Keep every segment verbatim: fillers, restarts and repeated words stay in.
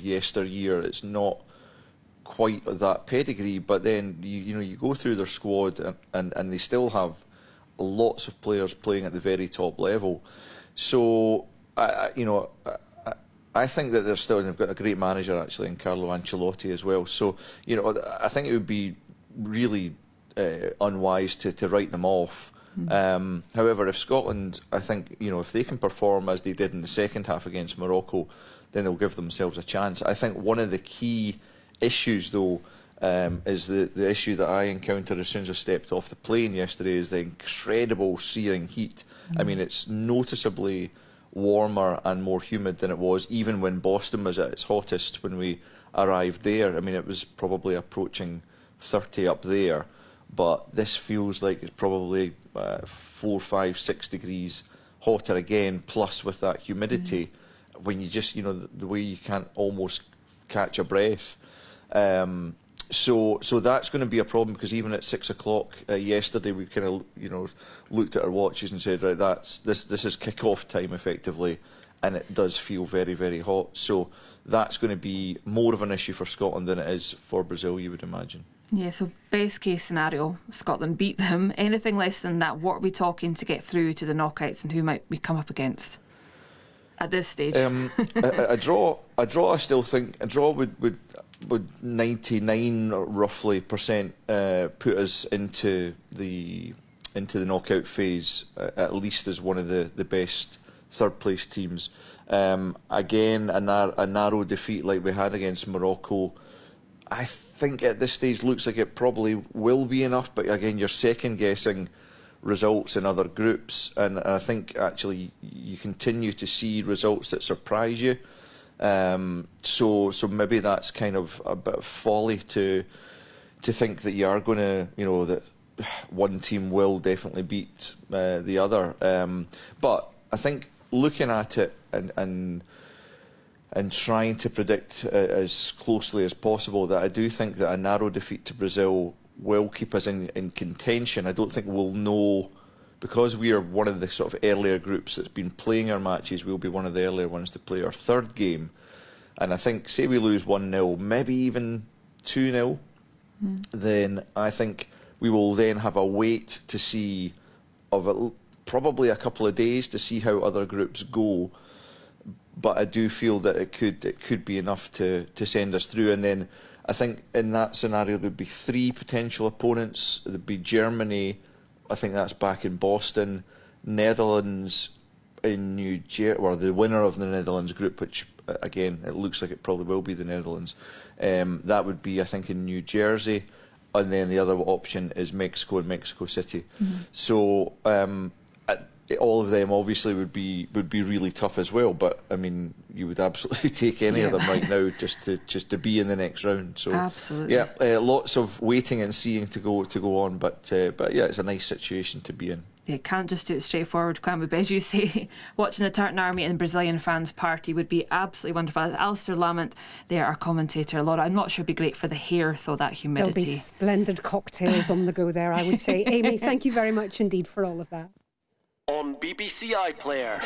of yesteryear. It's not quite that pedigree, but then you, you know you go through their squad and, and, and they still have lots of players playing at the very top level. So I, I you know I, I think that they're still they've got a great manager actually in Carlo Ancelotti as well. So you know I think it would be really uh, unwise to, to write them off. Mm. Um, however, if Scotland, I think you know if they can perform as they did in the second half against Morocco, then they'll give themselves a chance. I think one of the key issues though um, is the, the issue that I encountered as soon as I stepped off the plane yesterday is the incredible searing heat. Mm. I mean, it's noticeably warmer and more humid than it was even when Boston was at its hottest when we arrived there. I mean, it was probably approaching thirty up there, but this feels like it's probably uh, four, five, six degrees hotter again, plus with that humidity, mm. when you just, you know, the, the way you can't almost catch a breath. Um, so so that's going to be a problem, because even at six o'clock uh, yesterday we kind of you know looked at our watches and said, right, that's this this is kick-off time effectively, and it does feel very, very hot. So that's going to be more of an issue for Scotland than it is for Brazil, you would imagine. Yeah, so best case scenario, Scotland beat them. Anything less than that, what are we talking to get through to the knockouts, and who might we come up against at this stage? Um, a, a draw, a draw. I still think a draw would would would ninety-nine roughly percent uh, put us into the into the knockout phase, uh, at least as one of the the best third place teams. Um, again, a, nar a narrow defeat like we had against Morocco, I think at this stage looks like it probably will be enough, but again, you're second guessing results in other groups, and, and I think actually you continue to see results that surprise you. Um, so, so maybe that's kind of a bit of folly to to think that you are going to, you know, that one team will definitely beat uh, the other. Um, but I think looking at it and and and trying to predict uh, as closely as possible, that I do think that a narrow defeat to Brazil will keep us in, in contention. I don't think we'll know, because we are one of the sort of earlier groups that's been playing our matches, we'll be one of the earlier ones to play our third game. And I think, say we lose one nil, maybe even two nil, mm. then I think we will then have a wait to see, of a, probably a couple of days, to see how other groups go. But I do feel that it could it could be enough to, to send us through. And then I think in that scenario there'd be three potential opponents. There'd be Germany, I think that's back in Boston, Netherlands in New Jersey, or the winner of the Netherlands group, which again it looks like it probably will be the Netherlands. Um, that would be, I think, in New Jersey, and then the other option is Mexico and Mexico City. Mm-hmm. So um, all of them obviously would be would be really tough as well. But I mean, you would absolutely take any yeah. of them right now just to just to be in the next round. So absolutely, yeah, uh, lots of waiting and seeing to go to go on. But uh, but yeah, it's a nice situation to be in. Yeah, can't just do it straightforward, can we? But as you say, watching the Tartan Army and Brazilian fans party would be absolutely wonderful. Alistair Lamont, there, our commentator. Laura, I'm not sure it'd be great for the hair, though, that humidity. There'll be splendid cocktails on the go there, I would say. Amy, thank you very much indeed for all of that. On B B C iPlayer,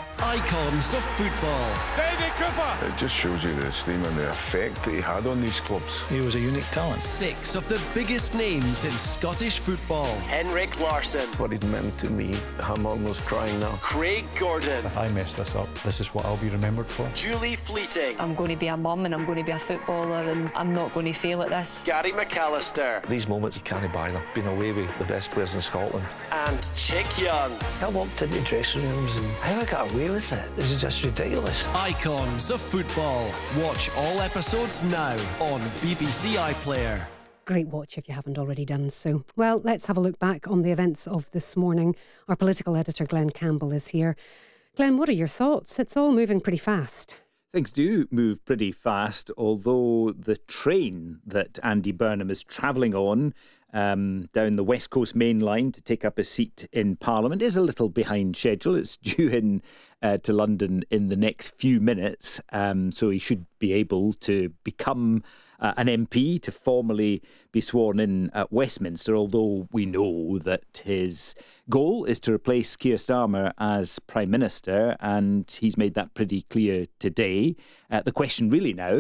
Icons of Football. David Cooper. It just shows you the esteem and the effect that he had on these clubs. He was a unique talent. Six of the biggest names in Scottish football. Henrik Larsson. What it meant to me, I'm almost crying now. Craig Gordon. If I mess this up, this is what I'll be remembered for. Julie Fleeting. I'm going to be a mum and I'm going to be a footballer and I'm not going to fail at this. Gary McAllister. These moments, you can't buy them. Been away with the best players in Scotland. And Chick Young. I walked into dressing rooms and how I got away with it. This is just ridiculous. Icons of Football. Watch all episodes now on B B C iPlayer. Great watch if you haven't already done so. Well, let's have a look back on the events of this morning. Our political editor, Glenn Campbell, is here. Glenn, what are your thoughts? It's all moving pretty fast. Things do move pretty fast, although the train that Andy Burnham is travelling on um, down the West Coast Main Line to take up a seat in Parliament is a little behind schedule. It's due in uh, to London in the next few minutes, um, so he should be able to become uh, an M P, to formally be sworn in at Westminster, although we know that his goal is to replace Keir Starmer as Prime Minister, and he's made that pretty clear today. Uh, the question really now